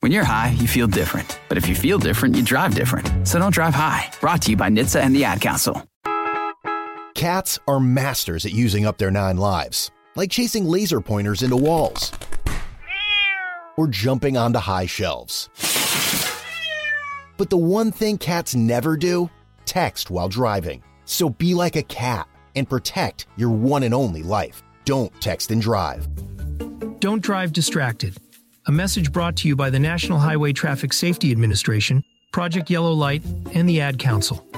When you're high, you feel different. But if you feel different, you drive different. So don't drive high. Brought to you by NHTSA and the Ad Council. Cats are masters at using up their 9 lives, like chasing laser pointers into walls or jumping onto high shelves. But the one thing cats never do? Text while driving. So be like a cat and protect your one and only life. Don't text and drive. Don't drive distracted. A message brought to you by the National Highway Traffic Safety Administration, Project Yellow Light, and the Ad Council.